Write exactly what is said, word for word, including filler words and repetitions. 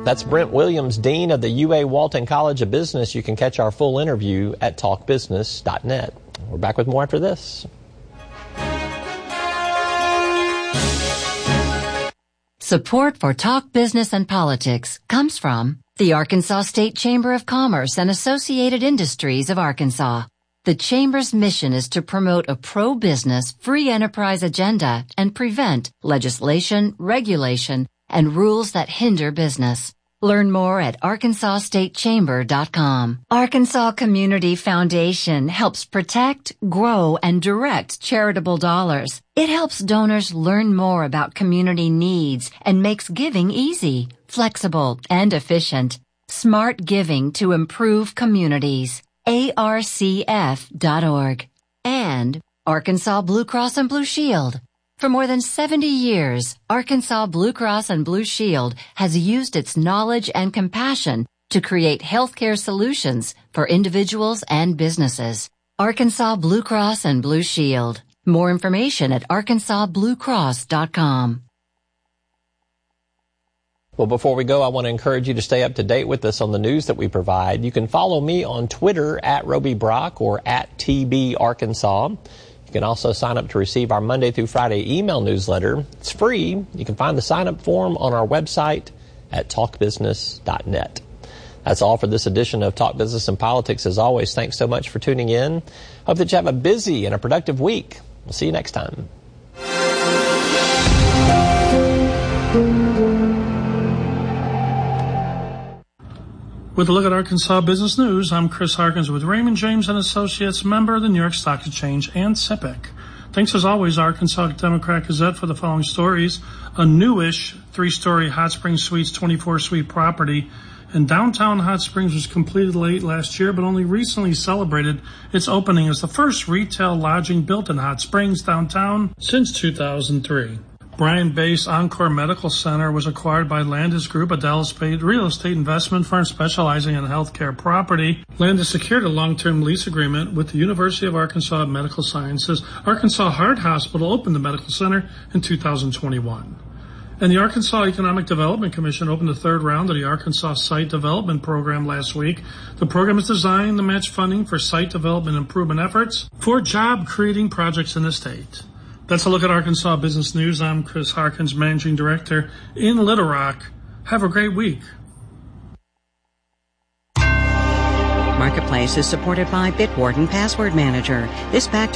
That's Brent Williams, Dean of the U A Walton College of Business. You can catch our full interview at talk business dot net. We're back with more after this. Support for Talk Business and Politics comes from the Arkansas State Chamber of Commerce and Associated Industries of Arkansas. The Chamber's mission is to promote a pro-business, free enterprise agenda and prevent legislation, regulation, and rules that hinder business. Learn more at arkansas state chamber dot com. Arkansas Community Foundation helps protect, grow, and direct charitable dollars. It helps donors learn more about community needs and makes giving easy, flexible, and efficient. Smart giving to improve communities. A R C F dot org. And Arkansas Blue Cross and Blue Shield. For more than seventy years, Arkansas Blue Cross and Blue Shield has used its knowledge and compassion to create healthcare solutions for individuals and businesses. Arkansas Blue Cross and Blue Shield. More information at arkansas blue cross dot com. Well, before we go, I want to encourage you to stay up to date with us on the news that we provide. You can follow me on Twitter at Roby Brock or at T B Arkansas. You can also sign up to receive our Monday through Friday email newsletter. It's free. You can find the sign-up form on our website at talk business dot net. That's all for this edition of Talk Business and Politics. As always, thanks so much for tuning in. Hope that you have a busy and a productive week. We'll see you next time. With a look at Arkansas business news, I'm Chris Harkins with Raymond James and Associates, member of the New York Stock Exchange and S I P C. Thanks as always, Arkansas Democrat Gazette, for the following stories. A newish three-story Hot Springs Suites twenty-four suite property in downtown Hot Springs was completed late last year, but only recently celebrated its opening as the first retail lodging built in Hot Springs downtown since two thousand three. Bryan-based Encore Medical Center was acquired by Landis Group, a Dallas-based real estate investment firm specializing in healthcare property. Landis secured a long-term lease agreement with the University of Arkansas Medical Sciences. Arkansas Heart Hospital opened the medical center in two thousand twenty-one. And the Arkansas Economic Development Commission opened the third round of the Arkansas Site Development Program last week. The program is designed to match funding for site development improvement efforts for job-creating projects in the state. That's a look at Arkansas business news. I'm Chris Harkins, Managing Director in Little Rock. Have a great week. Marketplace is supported by Bitwarden Password Manager. This back